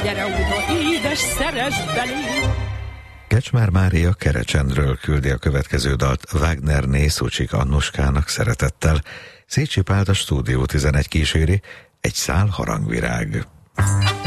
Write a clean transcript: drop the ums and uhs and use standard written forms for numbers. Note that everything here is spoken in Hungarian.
gyere oda, édes, szeress belém. Kecsmár Mária Kerecsendről küldi a következő dalt Wagnerné Szucsik Annuskának szeretettel. Szécsi Páld a Stúdió 11 kíséri, egy szál harangvirág.